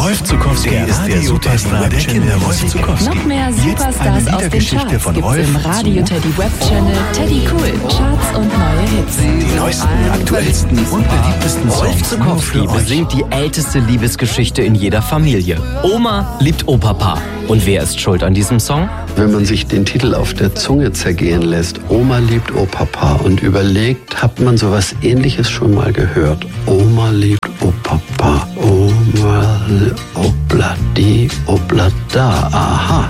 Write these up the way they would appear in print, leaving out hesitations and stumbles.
Rolf Zuckowski ist der Superstar der Kinder. Rolf Zuckowski. Noch mehr Superstars aus den Charts von gibt's Rolf im Radio Teddy Web-Channel Teddy Cool. Charts und neue Hits. Die neuesten, aktuellsten und beliebtesten Songs. Rolf Zuckowski besingt die älteste Liebesgeschichte in jeder Familie. Oma liebt Opapa. Und wer ist schuld an diesem Song? Wenn man sich den Titel auf der Zunge zergehen lässt, Oma liebt Opapa, und überlegt, hat man sowas Ähnliches schon mal gehört? Oma liebt Opapa, Oma obladi, oblada, aha.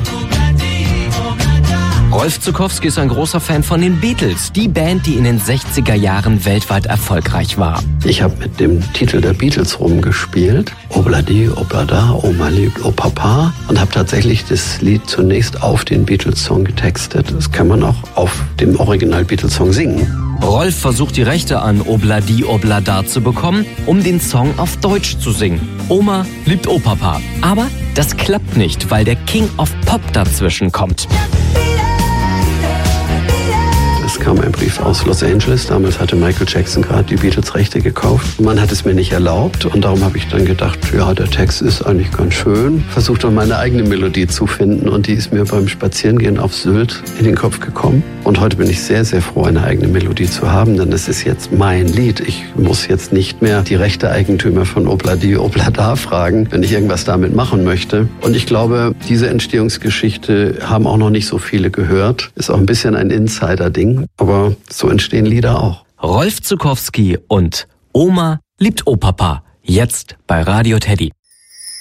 Rolf Zuckowski ist ein großer Fan von den Beatles, die Band, die in den 60er Jahren weltweit erfolgreich war. Ich habe mit dem Titel der Beatles rumgespielt, Obladi, Oblada, Oma liebt Opapa, und habe tatsächlich das Lied zunächst auf den Beatles-Song getextet. Das kann man auch auf dem Original-Beatles-Song singen. Rolf versucht die Rechte an Obladi Oblada zu bekommen, um den Song auf Deutsch zu singen. Oma liebt Opapa. Aber das klappt nicht, weil der King of Pop dazwischen kommt. Es kam ein Brief aus Los Angeles. Damals hatte Michael Jackson gerade die Beatles-Rechte gekauft. Man hat es mir nicht erlaubt, und darum habe ich dann gedacht, ja, der Text ist eigentlich ganz schön. Versucht dann meine eigene Melodie zu finden, und die ist mir beim Spazierengehen auf Sylt in den Kopf gekommen. Und heute bin ich sehr, sehr froh, eine eigene Melodie zu haben, denn es ist jetzt mein Lied. Ich muss jetzt nicht mehr die Rechte-Eigentümer von Obladi Oblada fragen, wenn ich irgendwas damit machen möchte. Und ich glaube, diese Entstehungsgeschichte haben auch noch nicht so viele gehört. Ist auch ein bisschen ein Insider-Ding, aber so entstehen Lieder auch. Rolf Zuckowski und Oma liebt Opapa. Jetzt bei Radio Teddy.